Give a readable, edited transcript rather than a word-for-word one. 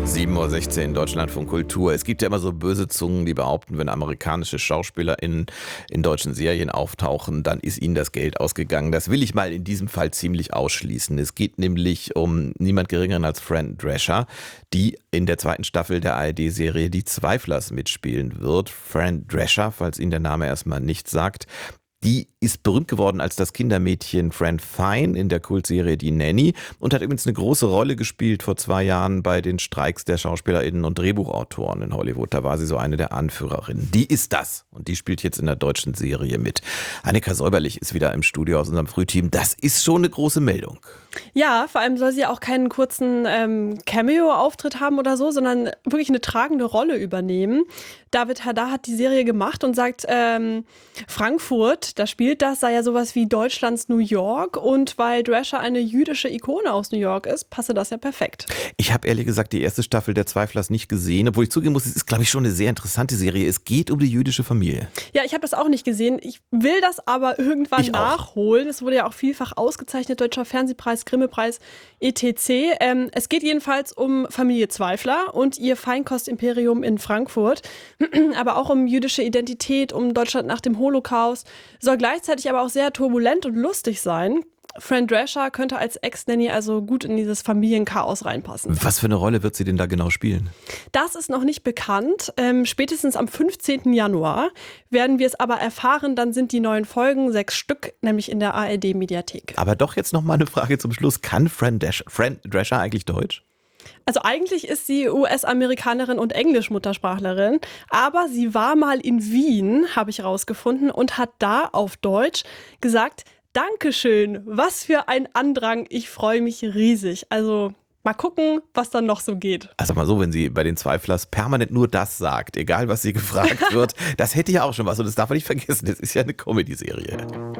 7:16 Uhr, Deutschlandfunk Kultur. Es gibt ja immer so böse Zungen, die behaupten, wenn amerikanische SchauspielerInnen in deutschen Serien auftauchen, dann ist ihnen das Geld ausgegangen. Das will ich mal in diesem Fall ziemlich ausschließen. Es geht nämlich um niemand Geringeren als Fran Drescher, die in der zweiten Staffel der ARD-Serie Die Zweiflers mitspielen wird. Fran Drescher, falls Ihnen der Name erstmal nichts sagt, die ist berühmt geworden als das Kindermädchen Fran Fine in der Kultserie Die Nanny und hat übrigens eine große Rolle gespielt vor 2 Jahren bei den Streiks der SchauspielerInnen und Drehbuchautoren in Hollywood. Da war sie so eine der Anführerinnen. Die ist das und die spielt jetzt in der deutschen Serie mit. Annika Säuberlich ist wieder im Studio aus unserem Frühteam. Das ist schon eine große Meldung. Ja, vor allem soll sie auch keinen kurzen Cameo-Auftritt haben oder so, sondern wirklich eine tragende Rolle übernehmen. David Haddad hat die Serie gemacht und sagt, Frankfurt, da spielt das, sei ja sowas wie Deutschlands New York, und weil Drescher eine jüdische Ikone aus New York ist, passe das ja perfekt. Ich habe ehrlich gesagt die erste Staffel der Zweiflers nicht gesehen, obwohl ich zugeben muss, es ist, glaube ich, schon eine sehr interessante Serie. Es geht um die jüdische Familie. Ja, ich habe das auch nicht gesehen. Ich will das aber irgendwann nachholen. Es wurde ja auch vielfach ausgezeichnet, Deutscher Fernsehpreis, Grimme-Preis, etc. Es geht jedenfalls um Familie Zweifler und ihr Feinkostimperium in Frankfurt, aber auch um jüdische Identität, um Deutschland nach dem Holocaust. Soll gleichzeitig aber auch sehr turbulent und lustig sein. Fran Drescher könnte als Ex-Nanny also gut in dieses Familienchaos reinpassen. Was für eine Rolle wird sie denn da genau spielen? Das ist noch nicht bekannt. Spätestens am 15. Januar werden wir es aber erfahren. Dann sind die neuen Folgen, 6 Stück, nämlich in der ARD-Mediathek. Aber doch jetzt noch mal eine Frage zum Schluss. Kann Fran Drescher eigentlich Deutsch? Also eigentlich ist sie US-Amerikanerin und Englisch-Muttersprachlerin, aber sie war mal in Wien, habe ich rausgefunden, und hat da auf Deutsch gesagt: Dankeschön, was für ein Andrang, ich freue mich riesig. Also mal gucken, was dann noch so geht. Also mal so, wenn sie bei den Zweiflers permanent nur das sagt, egal was sie gefragt wird, das hätte ja auch schon was und das darf man nicht vergessen, das ist ja eine Comedy-Serie.